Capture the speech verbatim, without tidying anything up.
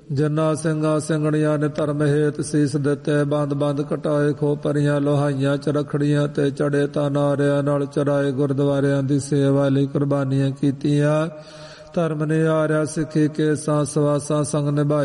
ਜਿਨ੍ਹਾਂ ਸਿੰਘਾਂ ਸਿੰਘਣੀਆਂ ਨੇ ਧਰਮ ਹੇਤ ਸੀਸ ਦਿੱਤੇ, ਬੰਦ ਬੰਦ ਕਟਾਏ, ਖੋ ਭਰੀਆਂ ਲੋਹਾਈਆਂ ਚ ਰਖੜੀਆਂ ਤੇ ਚੜੇ, ਤਾਂ ਨਾਰਿਆਂ ਨਾਲ ਚਰਾਏ, ਗੁਰਦੁਆਰਿਆਂ ਦੀ ਸੇਵਾ ਲਈ ਕੁਰਬਾਨੀਆਂ ਕੀਤੀਆਂ। ਧਰਮ ਨੇ ਆਰਿਆ ਸਿੱਖੀ ਕੇਸਾਂ ਸਵਾਸਾਂ ਸੰਗ ਨਿਭਾਈ।